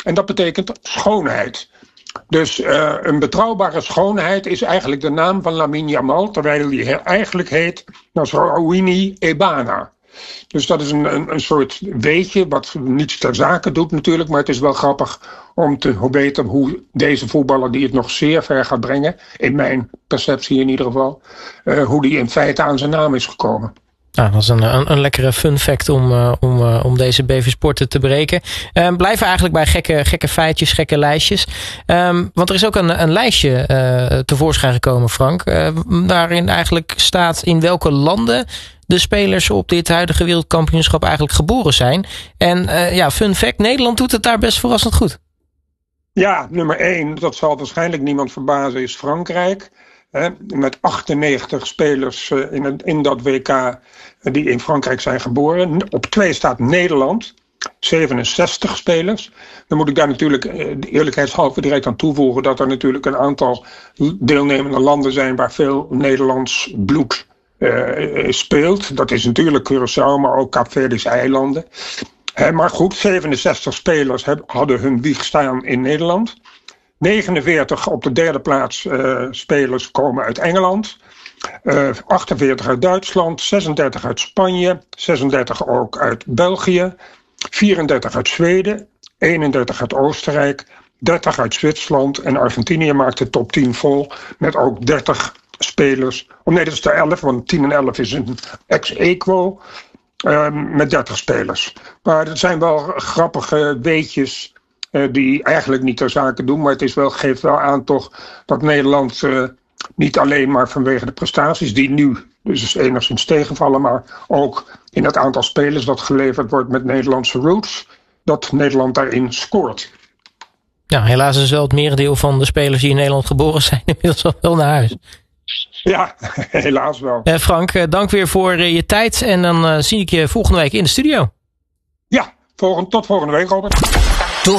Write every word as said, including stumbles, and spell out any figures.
En dat betekent schoonheid. Dus uh, een betrouwbare schoonheid is eigenlijk de naam van Lamine Yamal, terwijl hij eigenlijk heet Nasrouini Ebana. Dus dat is een, een, een soort weetje wat niets ter zake doet natuurlijk, maar het is wel grappig om te weten hoe deze voetballer, die het nog zeer ver gaat brengen, in mijn perceptie in ieder geval, uh, hoe die in feite aan zijn naam is gekomen. Nou, dat is een, een, een lekkere fun fact om, uh, om, uh, om deze B V Sporten te breken. Uh, blijven eigenlijk bij gekke, gekke feitjes, gekke lijstjes. Um, want er is ook een, een lijstje uh, tevoorschijn gekomen, Frank. Uh, waarin eigenlijk staat in welke landen de spelers op dit huidige wereldkampioenschap eigenlijk geboren zijn. En uh, ja, fun fact, Nederland doet het daar best verrassend goed. Ja, nummer één, dat zal waarschijnlijk niemand verbazen, is Frankrijk. Hè, met achtennegentig spelers uh, in, het, in dat W K uh, die in Frankrijk zijn geboren. Op twee staat Nederland, zevenenzestig spelers. Dan moet ik daar natuurlijk uh, eerlijkheidshalve direct aan toevoegen dat er natuurlijk een aantal deelnemende landen zijn waar veel Nederlands bloed uh, speelt. Dat is natuurlijk Curaçao, maar ook Kaapverdische eilanden. He, maar goed, zevenenzestig spelers heb, hadden hun wieg staan in Nederland. negenenveertig op de derde plaats uh, spelers komen uit Engeland. Uh, achtenveertig uit Duitsland, zesendertig uit Spanje, zesendertig ook uit België, vierendertig uit Zweden, eenendertig uit Oostenrijk, dertig uit Zwitserland en Argentinië maakt de top tien vol met ook dertig spelers. Oh nee, dat is de elf, want tien en elf is een ex-equo. Uh, met dertig spelers. Maar het zijn wel grappige weetjes uh, die eigenlijk niet ter zake doen. Maar het is wel, geeft wel aan toch dat Nederland uh, niet alleen maar vanwege de prestaties die nu dus enigszins tegenvallen, maar ook in het aantal spelers dat geleverd wordt met Nederlandse roots, dat Nederland daarin scoort. Ja, helaas is wel het merendeel van de spelers die in Nederland geboren zijn inmiddels al wel naar huis. Ja, helaas wel. Uh, Frank, uh, dank weer voor uh, je tijd. En dan uh, zie ik je volgende week in de studio. Ja, volgend, tot volgende week, Robert.